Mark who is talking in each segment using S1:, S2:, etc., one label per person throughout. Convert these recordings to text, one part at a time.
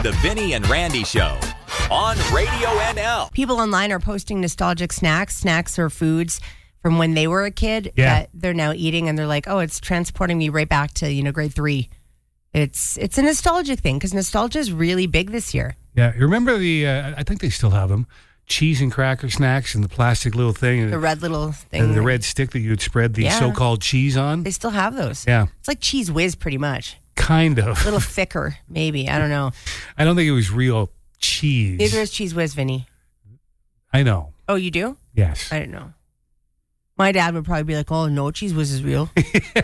S1: The Vinny and Randy Show on Radio NL.
S2: People online are posting nostalgic snacks. Snacks or foods from when they were a kid that they're now eating, and they're like, oh, it's transporting me right back to, grade 3. It's a nostalgic thing because nostalgia is really big this year.
S3: Yeah, you remember I think they still have them, cheese and cracker snacks and the plastic little thing.
S2: The red little thing.
S3: And the red stick that you would spread the so-called cheese on.
S2: They still have those.
S3: Yeah.
S2: It's like Cheese Whiz pretty much.
S3: Kind of.
S2: A little thicker, maybe. I don't know.
S3: I don't think it was real cheese.
S2: Neither is Cheese Whiz, Vinny.
S3: I know.
S2: Oh, you do?
S3: Yes.
S2: I didn't know. My dad would probably be like, oh, no, Cheese Whiz is real.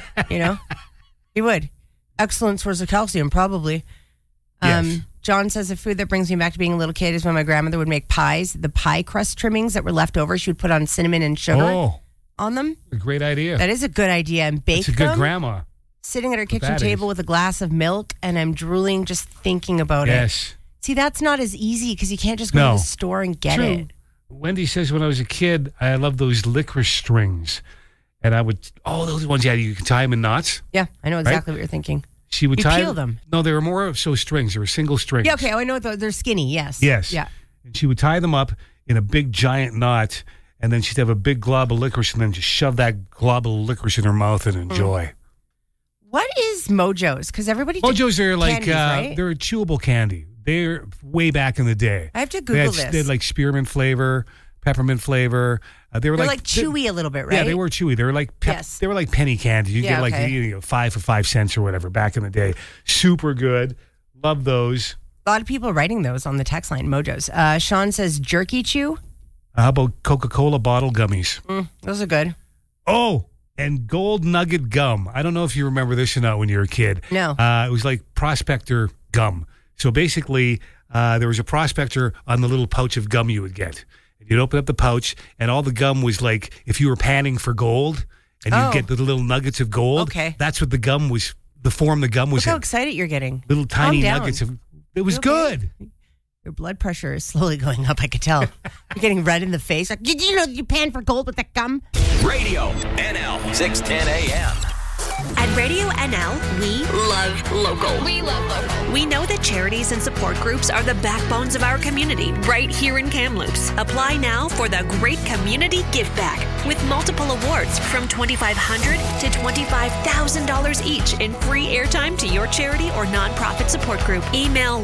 S2: He would. Excellent source of calcium, probably.
S3: Yes.
S2: John says the food that brings me back to being a little kid is when my grandmother would make pies. The pie crust trimmings that were left over, she would put on cinnamon and sugar on them.
S3: A great idea.
S2: That is a good idea. And bake them.
S3: It's a good grandma.
S2: Sitting at her kitchen table with a glass of milk, and I'm drooling just thinking about it. See, that's not as easy because you can't just go to the store and get it.
S3: Wendy says when I was a kid, I loved those licorice strings. And I would, those ones, you could tie them in knots.
S2: Yeah, I know exactly what you're thinking.
S3: She would
S2: peel them.
S3: No, they were more of strings. They were single strings.
S2: Yeah, okay. I know they're skinny, yes.
S3: Yes.
S2: Yeah.
S3: And she would tie them up in a big giant knot, and then she'd have a big glob of licorice, and then just shove that glob of licorice in her mouth and enjoy.
S2: What is Mojo's? Because everybody...
S3: Mojo's are like,
S2: candies, right?
S3: They're a chewable candy. They're way back in the day.
S2: I have to Google this.
S3: They had like spearmint flavor, peppermint flavor. They were
S2: like chewy a little bit, right?
S3: Yeah, they were chewy. They were like they were like penny candy. You get like 5 for 5 cents or whatever back in the day. Super good. Love those.
S2: A lot of people writing those on the text line. Mojo's. Sean says Jerky Chew.
S3: How about Coca-Cola bottle gummies?
S2: Those are good.
S3: Oh, and Gold Nugget gum. I don't know if you remember this or not when you were a kid.
S2: No.
S3: It was like Prospector gum. So basically, there was a Prospector on the little pouch of gum you would get. You'd open up the pouch, and all the gum was like if you were panning for gold, and you'd get the little nuggets of gold.
S2: Okay.
S3: That's what the gum was, the form the gum was
S2: Look how
S3: in.
S2: excited you're getting.
S3: Little tiny nuggets of, it was good.
S2: Your blood pressure is slowly going up, I could tell. You're getting red in the face. Like, did you know you pan for gold with that gum?
S1: Radio NL 610 AM.
S4: At Radio NL, we love local. We love local. We know that charities and support groups are the backbones of our community right here in Kamloops. Apply now for the Great Community Give Back with multiple awards from $2,500 to $25,000 each in free airtime to your charity or nonprofit support group. Email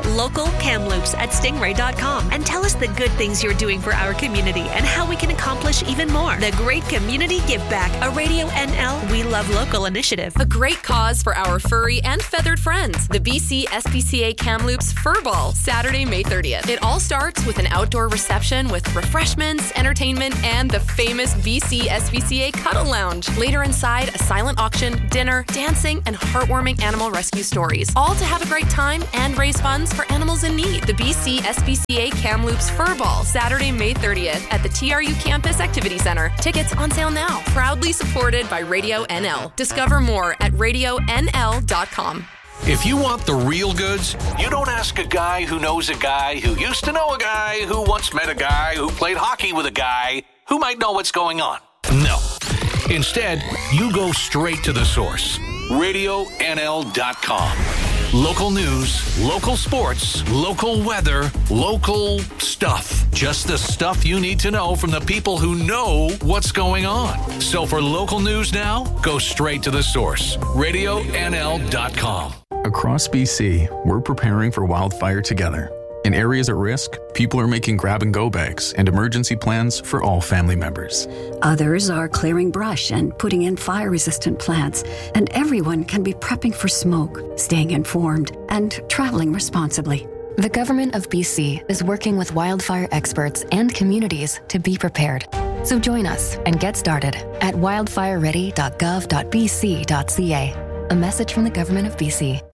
S4: lovelocalkamloops@stingray.com and tell us the good things you're doing for our community and how we can accomplish even more. The Great Community Give Back, a Radio NL We Love Local initiative.
S5: A great cause for our furry and feathered friends. The BC SPCA Kamloops Fur Ball, Saturday, May 30th. It all starts with an outdoor reception with refreshments, entertainment, and the famous BC SPCA Cuddle Lounge. Later inside, a silent auction, dinner, dancing, and heartwarming animal rescue stories. All to have a great time and raise funds for animals in need. The BC SPCA Kamloops Fur Ball, Saturday, May 30th at the TRU Campus Activity Center. Tickets on sale now. Proudly supported by Radio NL. Discover more at radionl.com.
S6: If you want the real goods, you don't ask a guy who knows a guy who used to know a guy who once met a guy who played hockey with a guy who might know what's going on. No. Instead, you go straight to the source. RadioNL.com. Local news, local sports, local weather, local stuff. Just the stuff you need to know from the people who know what's going on. So for local news now, go straight to the source. RadioNL.com.
S7: Across BC, we're preparing for wildfire together. In areas at risk, people are making grab-and-go bags and emergency plans for all family members.
S8: Others are clearing brush and putting in fire-resistant plants. And everyone can be prepping for smoke, staying informed, and traveling responsibly.
S9: The Government of BC is working with wildfire experts and communities to be prepared. So join us and get started at wildfireready.gov.bc.ca. A message from the Government of BC.